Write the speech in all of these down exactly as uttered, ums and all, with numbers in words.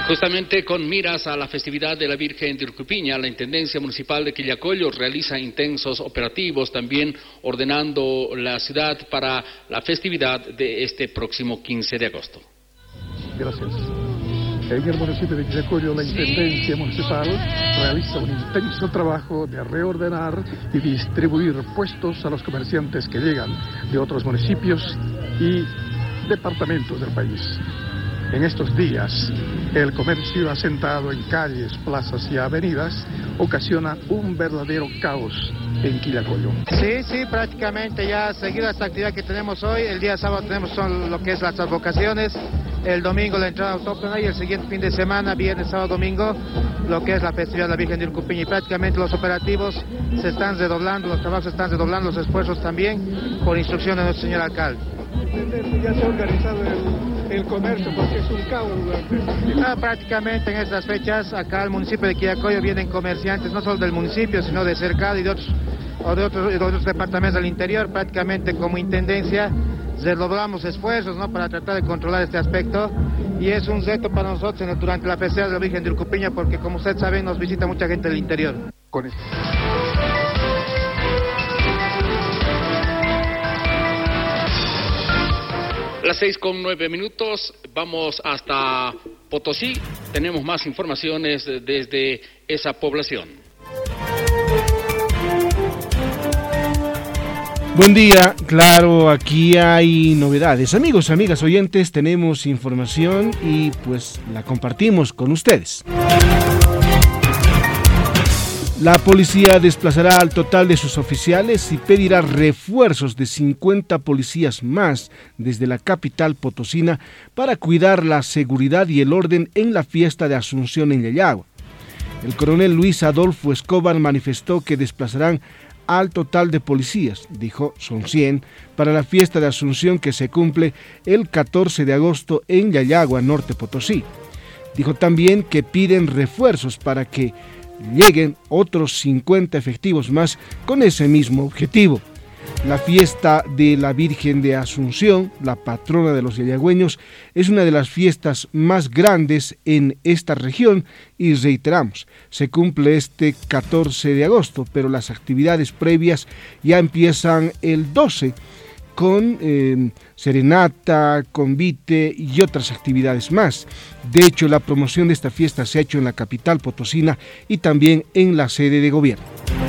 Justamente con miras a la festividad de la Virgen de Urcupiña, la Intendencia Municipal de Quillacollo realiza intensos operativos, también ordenando la ciudad para la festividad de este próximo quince de agosto. Gracias. En el municipio de Quillacollo, la Intendencia Municipal realiza un intenso trabajo de reordenar y distribuir puestos a los comerciantes que llegan de otros municipios y departamentos del país. En estos días, el comercio asentado en calles, plazas y avenidas ocasiona un verdadero caos en Quillacollo. Sí, sí, prácticamente ya seguida esta actividad que tenemos hoy, el día sábado tenemos son lo que es las advocaciones, el domingo la entrada autóctona y el siguiente fin de semana, viernes, sábado, domingo, lo que es la festividad de la Virgen de Urcupiña, y prácticamente los operativos se están redoblando, los trabajos se están redoblando, los esfuerzos también, por instrucción de nuestro señor alcalde. Ya se ha organizado el, el comercio porque es un caos durante... Ah, prácticamente en estas fechas acá al municipio de Quillacollo vienen comerciantes no solo del municipio sino de cercado y de otros o de otros, de otros departamentos del interior. Prácticamente como intendencia redoblamos esfuerzos, ¿no?, para tratar de controlar este aspecto, y es un reto para nosotros en el, durante la festividad de la Virgen de Urcupiña, porque como ustedes saben nos visita mucha gente del interior. Con esto. Las seis con nueve minutos, vamos hasta Potosí, tenemos más informaciones desde esa población. Buen día, claro, aquí hay novedades. Amigos, amigas oyentes, tenemos información y pues la compartimos con ustedes. La policía desplazará al total de sus oficiales y pedirá refuerzos de cincuenta policías más desde la capital potosina para cuidar la seguridad y el orden en la fiesta de Asunción en Yayagua. El coronel Luis Adolfo Escobar manifestó que desplazarán al total de policías, dijo, son cien, para la fiesta de Asunción que se cumple el catorce de agosto en Yayagua, Norte Potosí. Dijo también que piden refuerzos para que lleguen otros cincuenta efectivos más con ese mismo objetivo. La fiesta de la Virgen de Asunción, la patrona de los yayagüeños, es una de las fiestas más grandes en esta región y reiteramos, se cumple este catorce de agosto, pero las actividades previas ya empiezan el doce con eh, serenata, convite y otras actividades más. De hecho, la promoción de esta fiesta se ha hecho en la capital potosina y también en la sede de gobierno.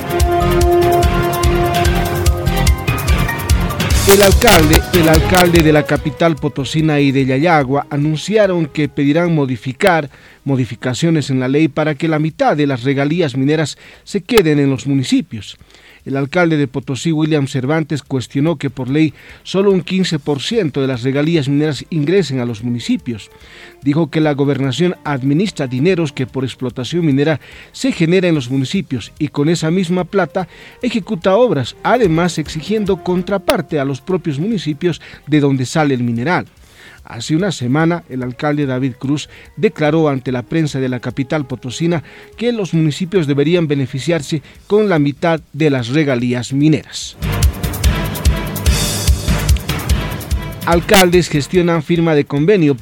El alcalde, el alcalde de la capital potosina y de Yayagua anunciaron que pedirán modificar modificaciones en la ley para que la mitad de las regalías mineras se queden en los municipios. El alcalde de Potosí, William Cervantes, cuestionó que por ley solo un quince por ciento de las regalías mineras ingresen a los municipios. Dijo que la gobernación administra dineros que por explotación minera se genera en los municipios y con esa misma plata ejecuta obras, además exigiendo contraparte a los propios municipios de donde sale el mineral. Hace una semana, el alcalde David Cruz declaró ante la prensa de la capital potosina que los municipios deberían beneficiarse con la mitad de las regalías mineras. Alcaldes gestionan firma de convenio